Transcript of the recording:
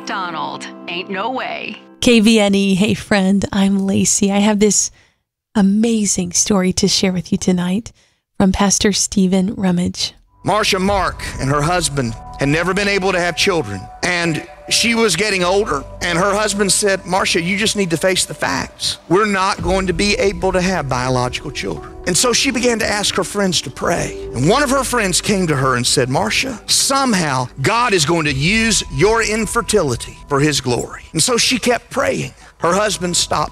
McDonald. Ain't no way. KVNE, hey friend, I'm Lacey. I have this amazing story to share with you tonight from Pastor Stephen Rummage. Marcia Mark and her husband had never been able to have children, and she was getting older, and her husband said, Marcia, you just need to face the facts. We're not going to be able to have biological children. And so she began to ask her friends to pray. And one of her friends came to her and said, Marcia, somehow God is going to use your infertility for his glory. And so she kept praying. Her husband stopped